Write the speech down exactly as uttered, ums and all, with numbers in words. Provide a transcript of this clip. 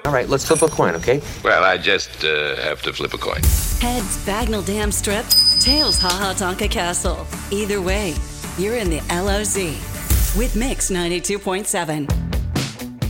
All right, let's flip a coin, okay? Well, I just uh, have to flip a coin. Heads Bagnall Dam Strip, tails Ha Ha Tonka Castle. Either way, you're in the L O Z with Mix ninety-two point seven.